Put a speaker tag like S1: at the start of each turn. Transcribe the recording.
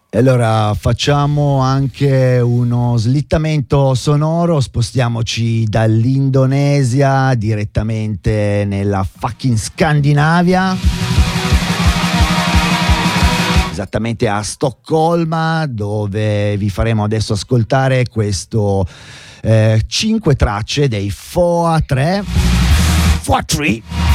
S1: E allora facciamo anche uno slittamento sonoro, spostiamoci dall'Indonesia direttamente nella fucking Scandinavia, esattamente a Stoccolma, dove vi faremo adesso ascoltare questo 5 tracce dei Foa 3.